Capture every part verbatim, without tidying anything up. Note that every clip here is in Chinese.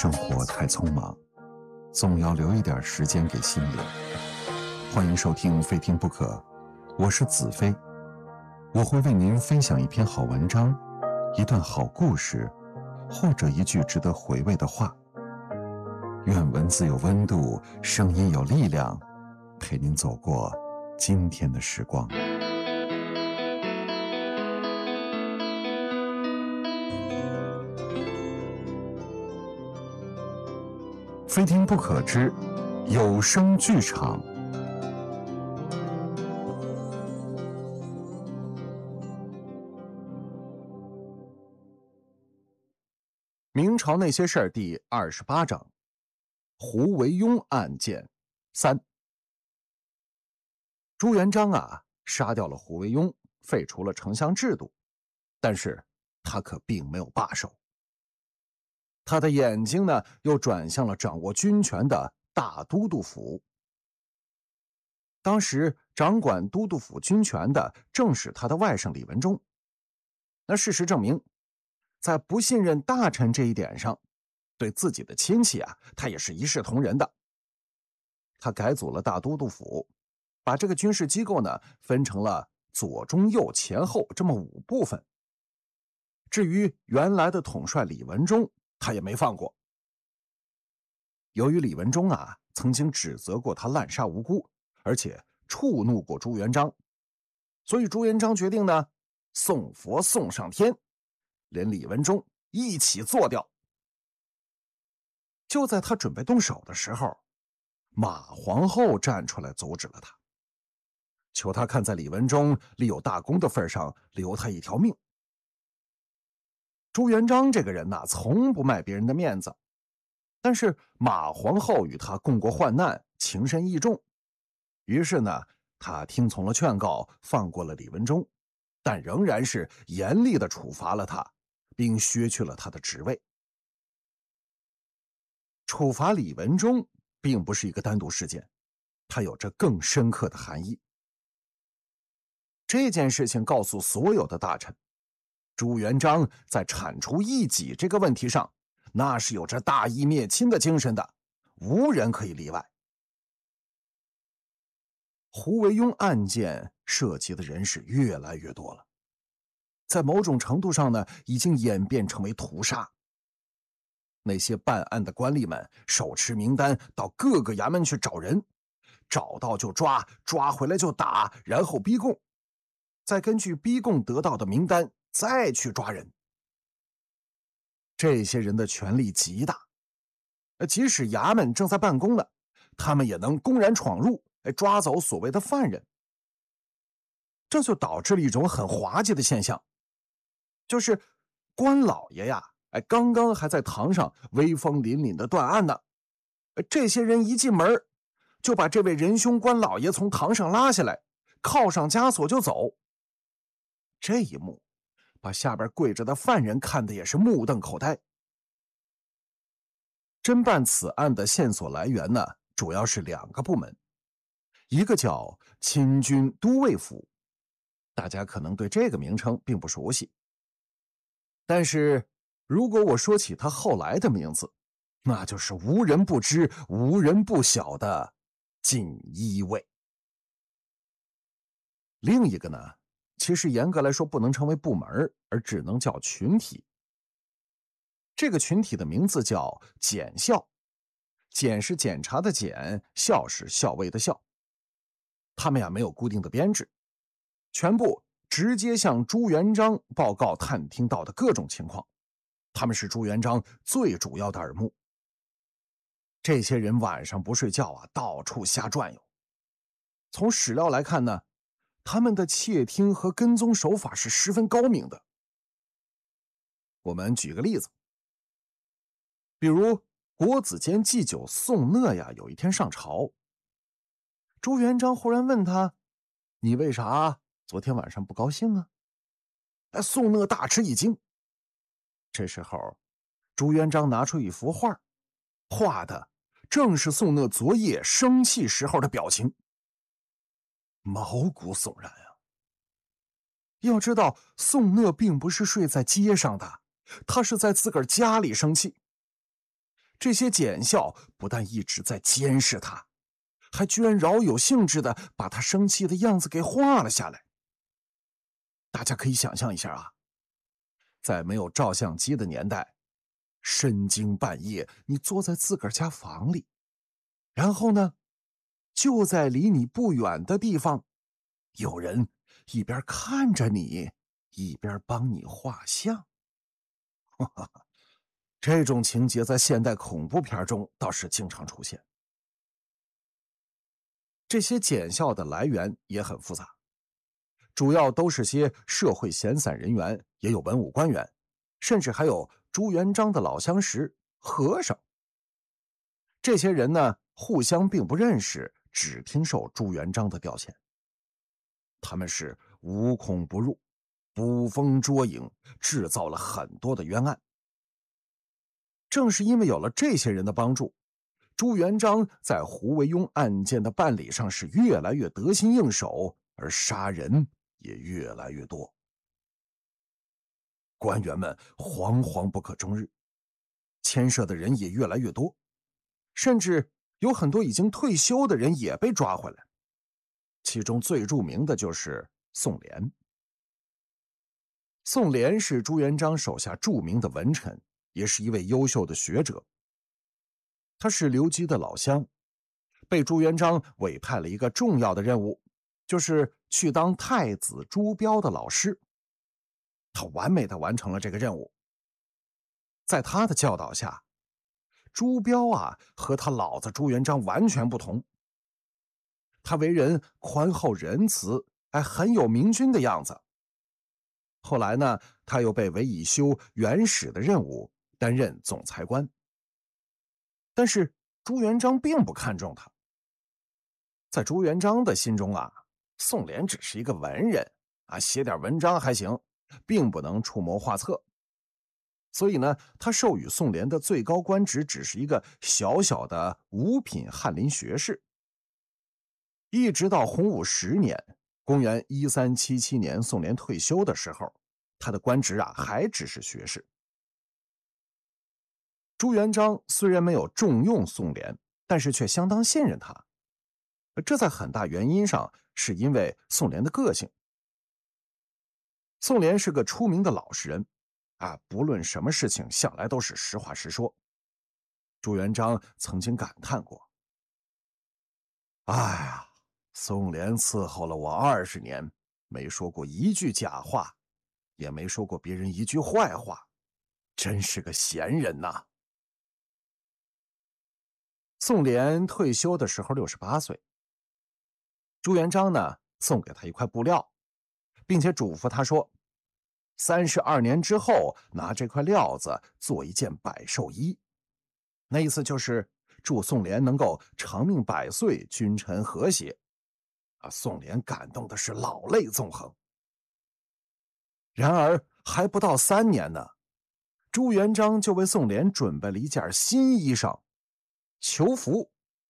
生活太匆忙，总要留一点时间给心灵。欢迎收听非听不可，我是子飞，我会为您分享一篇好文章，一段好故事，或者一句值得回味的话。愿文字有温度，声音有力量，陪您走过今天的时光。非听不可之有声剧场。明朝那些事儿第二十八章，胡惟庸案件三。朱元璋啊，杀掉了胡惟庸，废除了丞相制度，但是他可并没有罢手。他的眼睛呢，又转向了掌握军权的大都督府。当时掌管都督府军权的正是他的外甥李文忠。那事实证明，在不信任大臣这一点上，对自己的亲戚啊，他也是一视同仁的。他改组了大都督府，把这个军事机构呢分成了左中右前后这么五部分。至于原来的统帅李文忠，他也没放过。由于李文忠啊曾经指责过他滥杀无辜，而且触怒过朱元璋，所以朱元璋决定呢送佛送上天，连李文忠一起做掉。就在他准备动手的时候，马皇后站出来阻止了他，求他看在李文忠立有大功的份上留他一条命。朱元璋这个人呐，从不卖别人的面子，但是马皇后与他共过患难，情深义重，于是呢，他听从了劝告，放过了李文忠，但仍然是严厉地处罚了他，并削去了他的职位。处罚李文忠并不是一个单独事件，它有着更深刻的含义。这件事情告诉所有的大臣，朱元璋在铲除异己这个问题上，那是有着大义灭亲的精神的，无人可以例外。胡惟庸案件涉及的人是越来越多了，在某种程度上呢，已经演变成为屠杀。那些办案的官吏们手持名单到各个衙门去找人，找到就抓，抓回来就打，然后逼供，再根据逼供得到的名单再去抓人。这些人的权力极大，即使衙门正在办公呢，他们也能公然闯入，抓走所谓的犯人。这就导致了一种很滑稽的现象，就是官老爷呀，哎，刚刚还在堂上威风凛凛的断案呢，这些人一进门就把这位仁兄官老爷从堂上拉下来，铐上枷锁就走。这一幕把下边跪着的犯人看的也是目瞪口呆。侦办此案的线索来源呢，主要是两个部门，一个叫亲军都尉府，大家可能对这个名称并不熟悉，但是如果我说起他后来的名字，那就是无人不知无人不晓的锦衣卫。另一个呢，其实严格来说不能称为部门，而只能叫群体。这个群体的名字叫检校，检是检查的检，校是校尉的校。他们呀没有固定的编制，全部直接向朱元璋报告探听到的各种情况，他们是朱元璋最主要的耳目。这些人晚上不睡觉啊，到处瞎转悠。从史料来看呢，他们的窃听和跟踪手法是十分高明的。我们举个例子，比如国子监祭酒宋讷呀，有一天上朝，朱元璋忽然问他：“你为啥昨天晚上不高兴啊？”哎，宋讷大吃一惊。这时候，朱元璋拿出一幅画，画的正是宋讷昨夜生气时候的表情。毛骨悚然啊！要知道，宋讷并不是睡在街上的，他是在自个儿家里生气。 这些检校不但一直在监视他，还居然饶有兴致的把他生气的样子给画了下来。大家可以想象一下啊，在没有照相机的年代，深更半夜你坐在自个儿家房里，然后呢，就在离你不远的地方，有人一边看着你，一边帮你画像。这种情节在现代恐怖片中倒是经常出现。这些检校的来源也很复杂，主要都是些社会闲散人员，也有文武官员，甚至还有朱元璋的老相识和尚。这些人呢，互相并不认识，只听受朱元璋的调遣。他们是无孔不入，捕风捉影，制造了很多的冤案。正是因为有了这些人的帮助，朱元璋在胡惟庸案件的办理上是越来越得心应手，而杀人也越来越多。官员们惶惶不可终日，牵涉的人也越来越多，甚至有很多已经退休的人也被抓回来。其中最著名的就是宋濂。宋濂是朱元璋手下著名的文臣，也是一位优秀的学者。他是刘基的老乡，被朱元璋委派了一个重要的任务，就是去当太子朱标的老师。他完美的完成了这个任务。在他的教导下，朱标啊和他老子朱元璋完全不同。他为人宽厚仁慈，还很有明君的样子。后来呢，他又被委以修元史的任务，担任总裁官。但是朱元璋并不看重他。在朱元璋的心中啊，宋濂只是一个文人啊，写点文章还行，并不能出谋划策。所以呢，他授予宋濂的最高官职只是一个小小的五品翰林学士。一直到洪武十年，公元一三七七年，宋濂退休的时候，他的官职啊还只是学士。朱元璋虽然没有重用宋濂，但是却相当信任他。这在很大原因上是因为宋濂的个性。宋濂是个出名的老实人啊，不论什么事情向来都是实话实说。朱元璋曾经感叹过：哎呀，宋濂伺候了我二十年，没说过一句假话，也没说过别人一句坏话，真是个贤人呐。宋濂退休的时候六十八岁，朱元璋呢送给他一块布料，并且嘱咐他说，三十二年之后拿这块料子做一件百寿衣。那意思就是祝宋濂能够长命百岁，君臣和谐。啊，宋濂感动的是老泪纵横。然而还不到三年呢，朱元璋就为宋濂准备了一件新衣裳——囚服。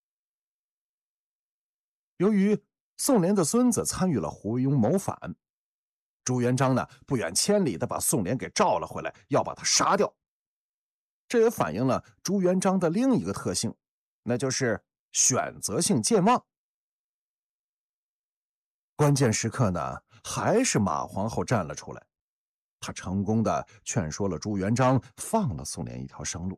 由于宋濂的孙子参与了胡惟庸谋反，朱元璋呢不远千里的把宋濂给召了回来，要把他杀掉。这也反映了朱元璋的另一个特性，那就是选择性健忘。关键时刻呢，还是马皇后站了出来，她成功的劝说了朱元璋，放了宋濂一条生路。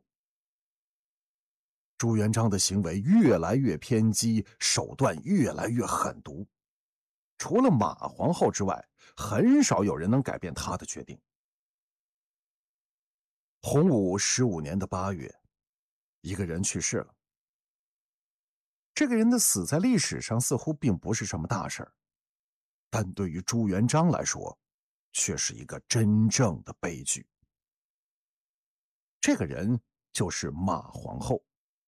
朱元璋的行为越来越偏激，手段越来越狠毒。除了马皇后之外，很少有人能改变他的决定。洪武十五年的八月，一个人去世了。这个人的死在历史上似乎并不是什么大事儿，但对于朱元璋来说，却是一个真正的悲剧。这个人就是马皇后。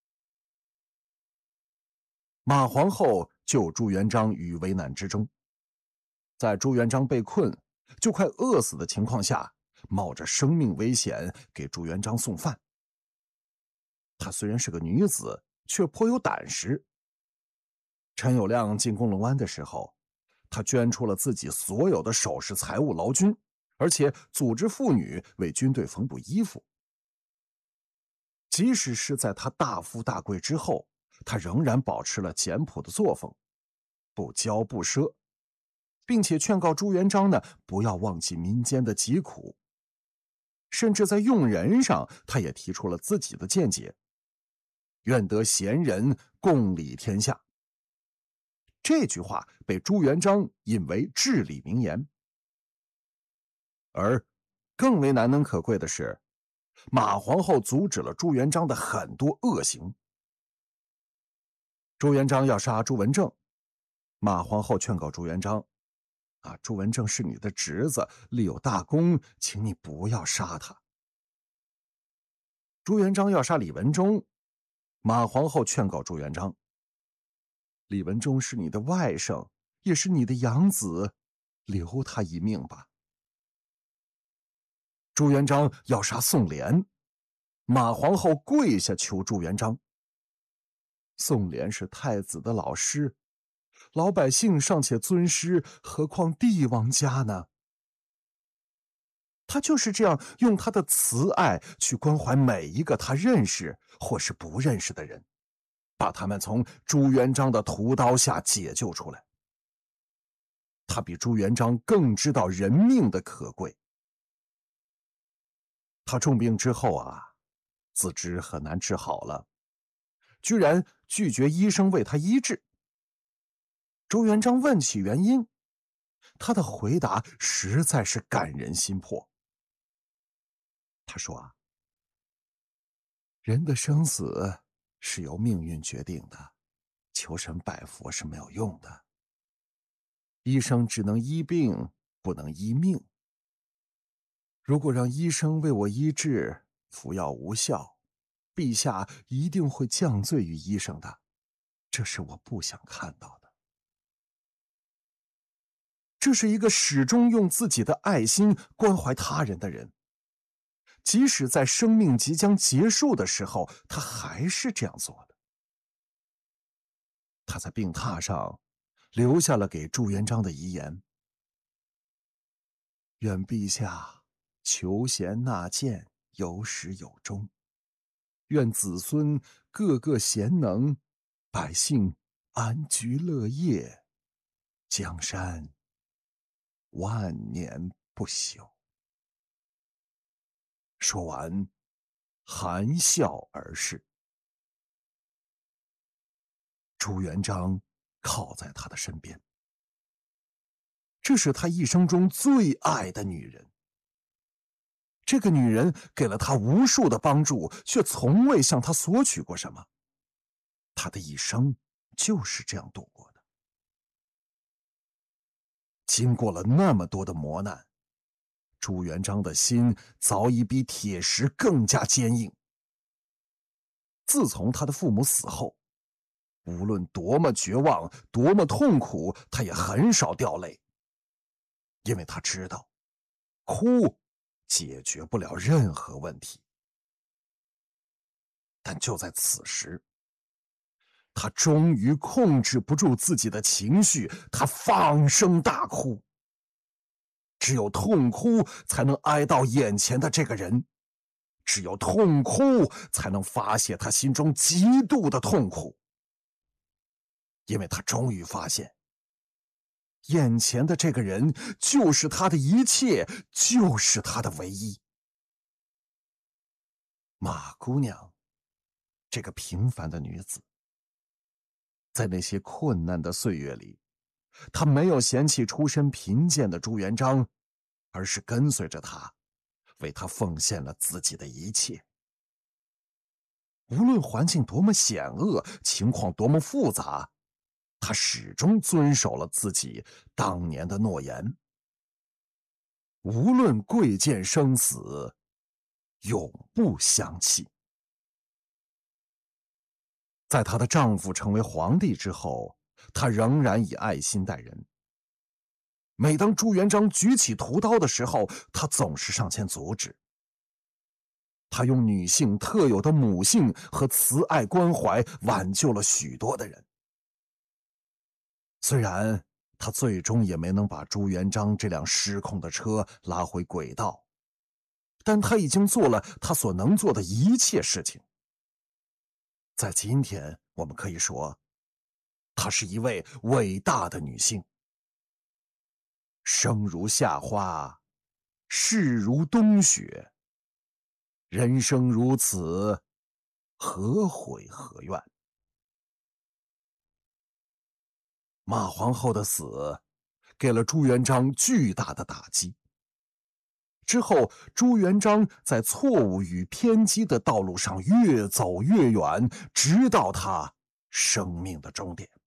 马皇后救朱元璋于危难之中，在朱元璋被困就快饿死的情况下，冒着生命危险给朱元璋送饭。她虽然是个女子，却颇有胆识。陈友谅进攻龙湾的时候，她捐出了自己所有的首饰财物劳军，而且组织妇女为军队缝补衣服。 即使是在他大富大贵之后，他仍然保持了简朴的作风，不骄不奢，并且劝告朱元璋呢，不要忘记民间的疾苦。甚至在用人上，他也提出了自己的见解，愿得贤人共理天下。这句话被朱元璋引为至理名言。而更为难能可贵的是，马皇后阻止了朱元璋的很多恶行。朱元璋要杀朱文正，马皇后劝告朱元璋：“啊，朱文正是你的侄子，立有大功，请你不要杀他。”朱元璋要杀李文忠，马皇后劝告朱元璋：“李文忠是你的外甥，也是你的养子，留他一命吧。”朱元璋要杀宋濂，马皇后跪下求朱元璋。宋濂是太子的老师，老百姓尚且尊师，何况帝王家呢？他就是这样用他的慈爱去关怀每一个他认识或是不认识的人，把他们从朱元璋的屠刀下解救出来。他比朱元璋更知道人命的可贵。他重病之后啊，自知很难治好了，居然拒绝医生为他医治。朱元璋问起原因，他的回答实在是感人心魄。他说啊，人的生死是由命运决定的，求神拜佛是没有用的。医生只能医病，不能医命。如果让医生为我医治，服药无效，陛下一定会降罪于医生的，这是我不想看到的。这是一个始终用自己的爱心关怀他人的人，即使在生命即将结束的时候，他还是这样做的。他在病榻上留下了给朱元璋的遗言：愿陛下求贤纳谏，有始有终；愿子孙个个贤能，百姓安居乐业，江山万年不朽。说完，含笑而逝。朱元璋靠在他的身边，这是他一生中最爱的女人。这个女人给了他无数的帮助，却从未向他索取过什么。他的一生就是这样度过的。经过了那么多的磨难，朱元璋的心早已比铁石更加坚硬。自从他的父母死后，无论多么绝望，多么痛苦，他也很少掉泪，因为他知道，哭解决不了任何问题。但就在此时，他终于控制不住自己的情绪，他放声大哭。只有痛哭才能哀悼眼前的这个人，只有痛哭才能发泄他心中极度的痛苦。因为他终于发现，眼前的这个人就是他的一切，就是他的唯一。马姑娘，这个平凡的女子，在那些困难的岁月里，她没有嫌弃出身贫贱的朱元璋，而是跟随着他，为他奉献了自己的一切。无论环境多么险恶，情况多么复杂，他始终遵守了自己当年的诺言。无论贵贱生死，永不相弃。在她的丈夫成为皇帝之后，她仍然以爱心待人。每当朱元璋举起屠刀的时候，她总是上前阻止。她用女性特有的母性和慈爱关怀，挽救了许多的人。虽然她最终也没能把朱元璋这辆失控的车拉回轨道，但她已经做了她所能做的一切事情。 在今天，我们可以说，她是一位伟大的女性。生如夏花，逝如冬雪。人生如此，何悔何怨？马皇后的死，给了朱元璋巨大的打击。之后，朱元璋在错误与偏激的道路上越走越远，直到他生命的终点。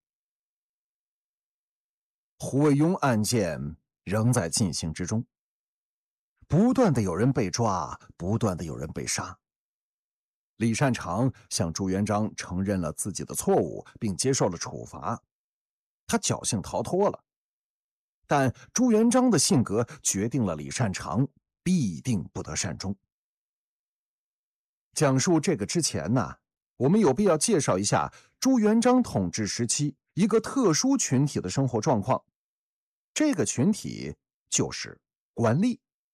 胡惟庸案件仍在进行之中，不断的有人被抓，不断的有人被杀。李善长向朱元璋承认了自己的错误，并接受了处罚，他侥幸逃脱了。但朱元璋的性格决定了李善长必定不得善终。讲述这个之前呢，我们有必要介绍一下朱元璋统治时期一个特殊群体的生活状况。这个群体就是官吏。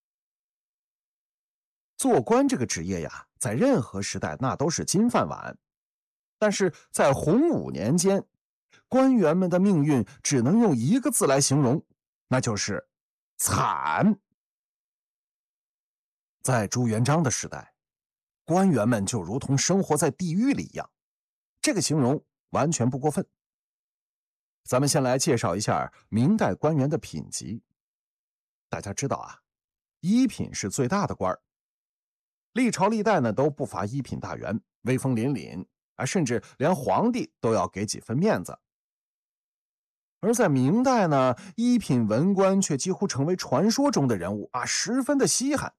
做官这个职业呀，在任何时代那都是金饭碗，但是在洪武年间，官员们的命运只能用一个字来形容，那就是惨。在朱元璋的时代，官员们就如同生活在地狱里一样，这个形容完全不过分。咱们先来介绍一下明代官员的品级。大家知道啊，一品是最大的官，历朝历代呢都不乏一品大员，威风凛凛啊，甚至连皇帝都要给几分面子。而在明代呢，一品文官却几乎成为传说中的人物啊，十分的稀罕。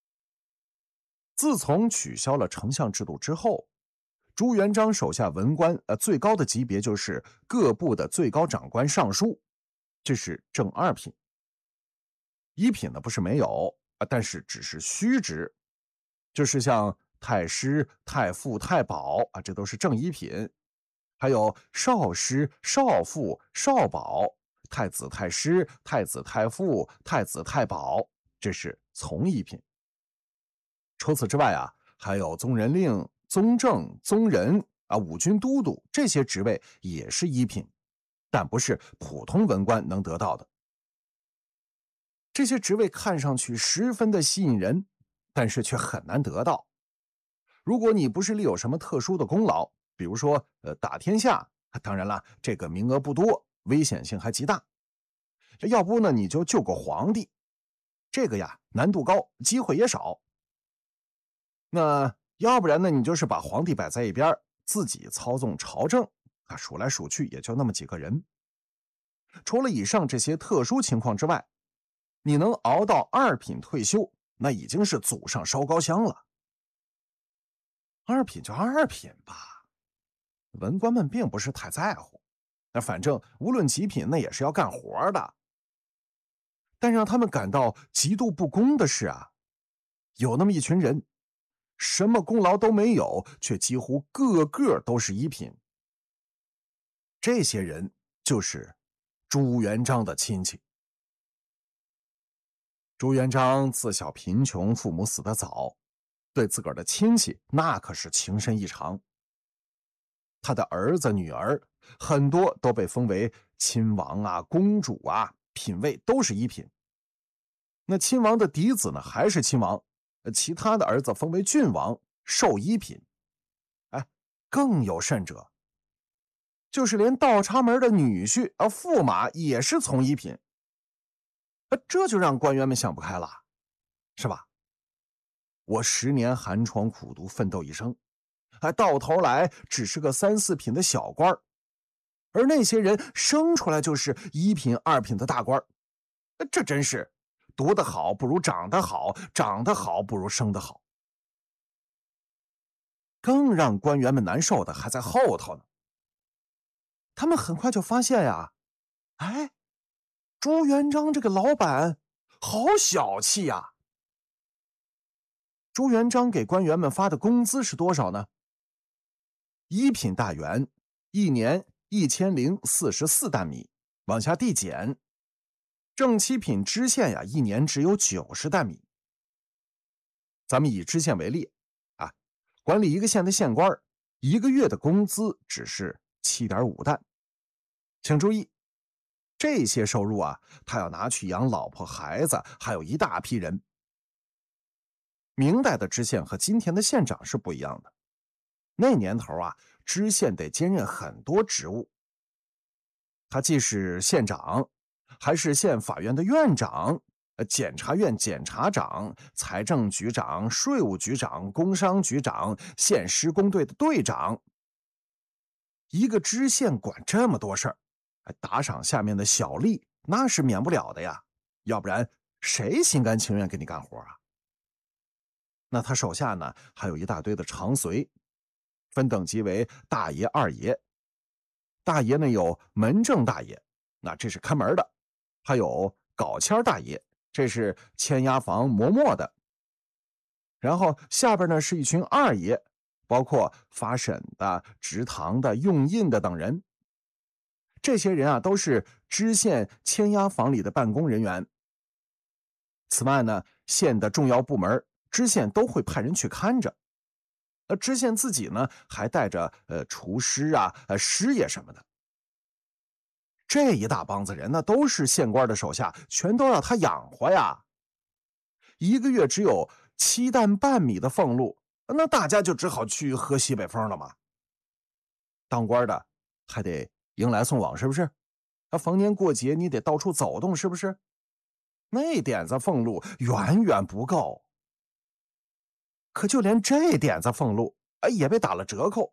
自从取消了丞相制度之后，朱元璋手下文官呃最高的级别就是各部的最高长官尚书，这是正二品。一品呢不是没有啊，但是只是虚职，就是像太师、太傅、太保啊，这都是正一品。还有少师、少傅、少保、太子太师、太子太傅、太子太保，这是从一品。除此之外啊，还有宗人令、宗正、宗人啊、五军都督，这些职位也是一品，但不是普通文官能得到的。这些职位看上去十分的吸引人，但是却很难得到。如果你不是立有什么特殊的功劳，比如说呃打天下，当然了，这个名额不多，危险性还极大。要不呢，你就救个皇帝，这个呀难度高，机会也少。那要不然呢，你就是把皇帝摆在一边，自己操纵朝政，啊，数来数去也就那么几个人。除了以上这些特殊情况之外，你能熬到二品退休，那已经是祖上烧高香了。二品就二品吧，文官们并不是太在乎，那反正无论几品，那也是要干活的。但让他们感到极度不公的是啊，有那么一群人，什么功劳都没有，却几乎个个都是一品。这些人就是朱元璋的亲戚。朱元璋自小贫穷，父母死得早，对自个儿的亲戚那可是情深意长。他的儿子女儿很多都被封为亲王啊、公主啊，品位都是一品。那亲王的嫡子呢还是亲王，其他的儿子封为郡王，授一品。哎，更有甚者，就是连倒插门的女婿啊、驸马也是从一品。这就让官员们想不开了，是吧？我十年寒窗苦读奋斗一生，还到头来只是个三四品的小官，而那些人生出来就是一品二品的大官，这真是读得好不如长得好，长得好不如生得好。更让官员们难受的还在后头呢。他们很快就发现呀，哎，朱元璋这个老板好小气呀！朱元璋给官员们发的工资是多少呢？一品大员一年一千零四十四担米，往下递减。正七品知县呀，一年只有九十担米。咱们以知县为例啊，管理一个县的县官， 一个月的工资只是 七点五担。请注意，这些收入啊，他要拿去养老婆孩子，还有一大批人。明代的知县和今天的县长是不一样的。那年头啊，知县得兼任很多职务，他既是县长，还是县法院的院长、检察院检察长、财政局长、税务局长、工商局长、县施工队的队长。一个知县管这么多事儿，打赏下面的小吏那是免不了的呀，要不然谁心甘情愿给你干活啊？那他手下呢，还有一大堆的常随，分等级为大爷、二爷。大爷呢有门正大爷，那这是看门的；还有搞签大爷，这是签押房磨墨的。然后下边呢是一群二爷，包括发审的、执堂的、用印的等人。这些人啊，都是知县签押房里的办公人员。此外呢，县的重要部门，知县都会派人去看着。呃，知县自己呢，还带着呃厨师啊、呃师爷什么的。这一大帮子人呢，都是县官的手下，全都要他养活呀。一个月只有七担半米的俸禄，那大家就只好去喝西北风了嘛。当官的还得迎来送往，是不是？啊，逢年过节你得到处走动，是不是？那点子俸禄远远不够。可就连这点子俸禄，哎，也被打了折扣。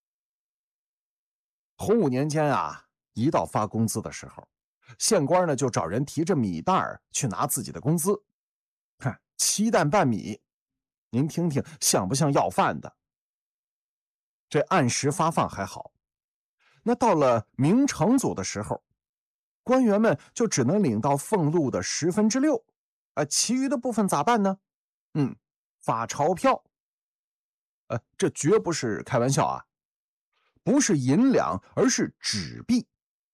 洪武年间啊，一到发工资的时候，县官呢就找人提着米袋儿去拿自己的工资。看，七担半米，您听听像不像要饭的？这按时发放还好，那到了明成祖的时候，官员们就只能领到俸禄的十分之六，啊，其余的部分咋办呢？嗯，发钞票。呃，这绝不是开玩笑啊，不是银两，而是纸币。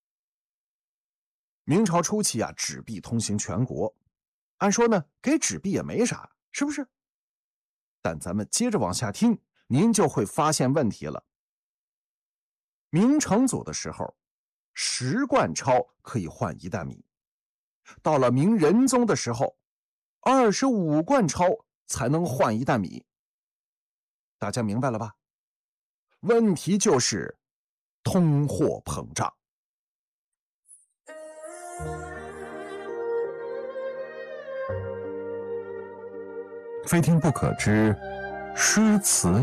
明朝初期啊，纸币通行全国，按说呢，给纸币也没啥，是不是？但咱们接着往下听，您就会发现问题了。明成祖的时候，十贯钞可以换一担米，到了明仁宗的时候，二十五贯钞才能换一担米。大家明白了吧？问题就是通货膨胀。非听不可知，诗词